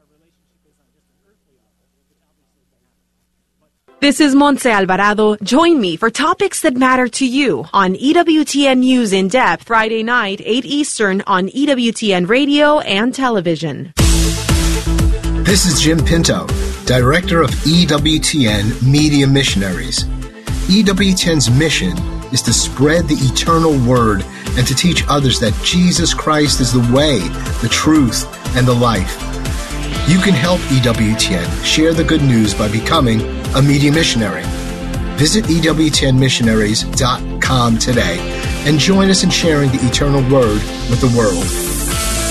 This is Montse Alvarado. Join me for topics that matter to you on EWTN News in Depth, Friday night, 8 Eastern on EWTN Radio and Television. This is Jim Pinto, Director of EWTN Media Missionaries. EWTN's mission is to spread the eternal word and to teach others that Jesus Christ is the way, the truth, and the life. You can help EWTN share the good news by becoming a media missionary. Visit EWTNmissionaries.com today and join us in sharing the eternal word with the world.